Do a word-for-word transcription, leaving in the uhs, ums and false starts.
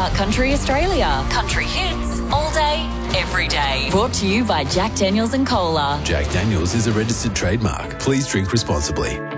Park Country Australia. Country hits all day, every day. Brought to you by Jack Daniels and Cola. Jack Daniels is a registered trademark. Please drink responsibly.